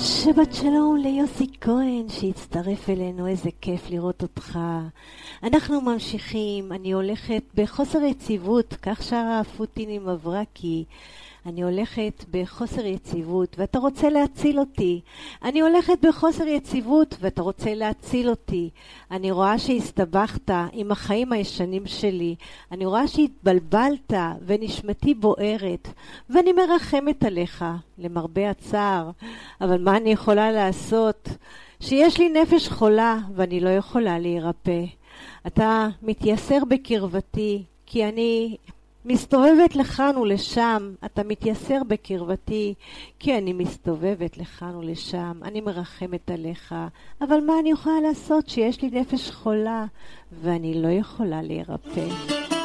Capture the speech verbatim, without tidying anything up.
שבת שלום ליוסי כהן שהצטרף אלינו, איזה כיף לראות אותך. אנחנו ממשיכים, אני הולכת בחוסר יציבות, כך שרה פוטין עם אברקי. אני הולכת בחוסר יציבות ואתה רוצה להציל אותי. אני הולכת בחוסר יציבות ואתה רוצה להציל אותי. אני רואה שהסתבכת עם החיים הישנים שלי. אני רואה שהתבלבלת ונשמתי בוערת ואני מרחמת עליך למרבה הצער. אבל מה אני יכולה לעשות? שיש לי נפש חולה ואני לא יכולה להירפא. אתה מתייסר בקרבתי כי אני מסתובבת לכאן ולשם. אתה מתייסר בקרבתי כי אני מסתובבת לכאן ולשם. אני מרחמת עליך, אבל מה אני יכולה לעשות שיש לי נפש חולה ואני לא יכולה להירפא?